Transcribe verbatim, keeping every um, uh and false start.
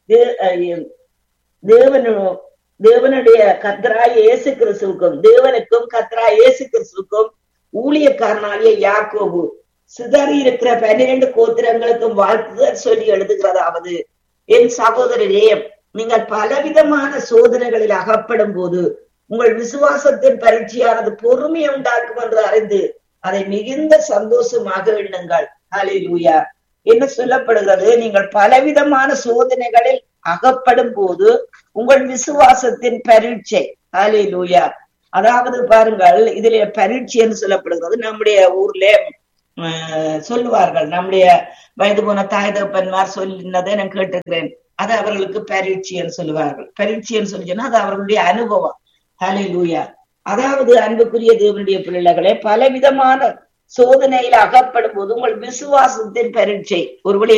தேவனு தேவனுடைய கர்த்தராகிய இயேசு கிறிஸ்துவுக்கும் தேவனுக்கும் கர்த்தராகிய இயேசு கிறிஸ்துவுக்கும் ஊழியக்காரனாகிய யாக்கோபு சிதறி இருக்கிற பன்னிரண்டு கோத்திரங்களுக்கும் வாழ்த்துதல் சொல்லி எழுதுகிறதாவது, என் சகோதரரே, நீங்கள் பலவிதமான சோதனைகளில் அகப்படும் போது உங்கள் விசுவாசத்தின் பரீட்சையானது பொறுமையை உண்டாக்கும் என்று அறிந்து அதை மிகுந்த சந்தோஷமாக எண்ணுங்கள். ஹல்லேலூயா. என்ன சொல்லப்படுகிறது? நீங்கள் பலவிதமான சோதனைகளில் அகப்படும் போது உங்கள் விசுவாசத்தின் பரீட்சை. ஹல்லேலூயா. அதாவது பாருங்கள், இதுல பரீட்சை என்று சொல்லப்படுகிறது. நம்முடைய ஊர்ல அஹ் சொல்லுவார்கள், நம்முடைய வயது போன தாய் தகப்பன்மார் சொல்லினதை நான் கேட்டிருக்கிறேன். அது அவர்களுக்கு பரீட்சை என்று சொல்லுவார்கள். பரீட்சை என்று சொல்லி சொன்னா அது அவர்களுடைய அனுபவம். ஹல்லேலூயா. அதாவது அன்புக்குரிய தேவனுடைய பிள்ளைகளே, பலவிதமான சோதனையில் அகப்படும் போது உங்கள் விசுவாசத்தின் பரீட்சை. ஒருவேளை